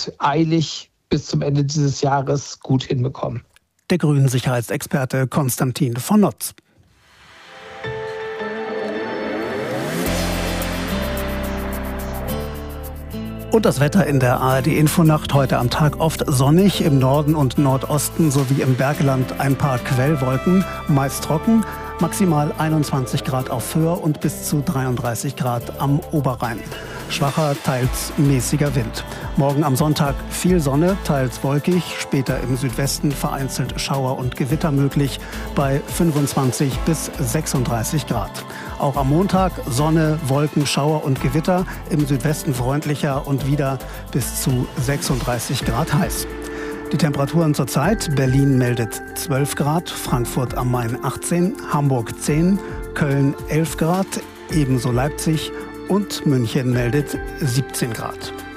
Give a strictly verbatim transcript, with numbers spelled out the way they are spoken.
und eilig bis zum Ende dieses Jahres gut hinbekommen. Der grünen Sicherheitsexperte Konstantin von Notz. Und das Wetter in der A R D-Infonacht heute am Tag oft sonnig, im Norden und Nordosten sowie im Bergland ein paar Quellwolken, meist trocken, maximal einundzwanzig Grad auf Föhr und bis zu dreiunddreißig Grad am Oberrhein. Schwacher, teils mäßiger Wind. Morgen am Sonntag viel Sonne, teils wolkig, später im Südwesten vereinzelt Schauer und Gewitter möglich bei fünfundzwanzig bis sechsunddreißig Grad. Auch am Montag Sonne, Wolken, Schauer und Gewitter, im Südwesten freundlicher und wieder bis zu sechsunddreißig Grad heiß. Die Temperaturen zurzeit: Berlin meldet zwölf Grad, Frankfurt am Main achtzehn, Hamburg zehn, Köln elf Grad, ebenso Leipzig und München meldet siebzehn Grad.